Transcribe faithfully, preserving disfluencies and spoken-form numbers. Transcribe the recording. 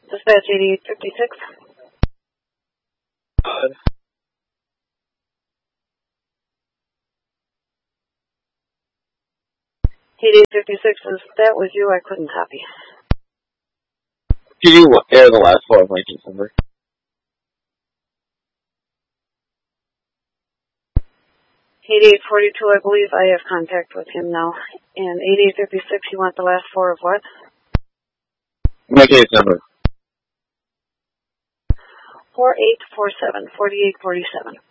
Dispatch eighty-eight fifty-six. Uh, eighty-eight fifty-six, is that was you? I couldn't copy. Can you air the last four of my case number? eighty-eight forty-two, I believe I have contact with him now. And eighty-eight fifty-six, you want the last four of what? My case number. four eight four seven, forty-eight forty-seven.